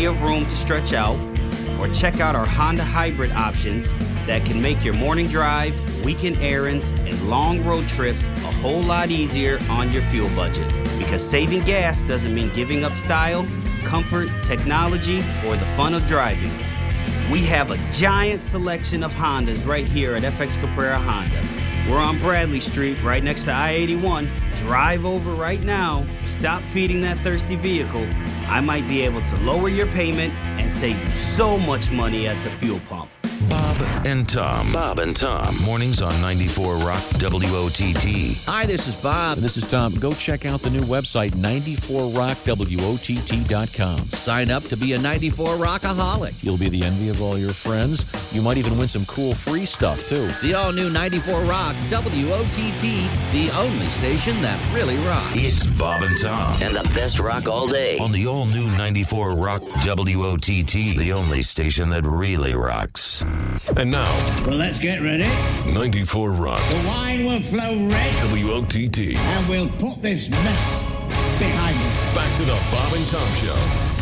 plenty of room to stretch out. Or check out our Honda hybrid options that can make your morning drive, weekend errands, and long road trips a whole lot easier on your fuel budget. Because saving gas doesn't mean giving up style, comfort, technology, or the fun of driving. We have a giant selection of Hondas right here at FX Caprera Honda. We're on Bradley Street, right next to I-81. Drive over right now. Stop feeding that thirsty vehicle. I might be able to lower your payment and save you so much money at the fuel pump. Bob and Tom. Bob and Tom. Mornings on 94 Rock WOTT. Hi, this is Bob. And this is Tom. Go check out the new website, 94rockwott.com. Sign up to be a 94 Rockaholic. You'll be the envy of all your friends. You might even win some cool free stuff, too. The all-new 94 Rock WOTT, the only station that really rocks. It's Bob and Tom. And the best rock all day. On the all-new 94 Rock WOTT, the only station that really rocks. And now, well, let's get ready. 94 Rock. The wine will flow red. WOTT. And we'll put this mess behind us. Back to the Bob and Tom Show.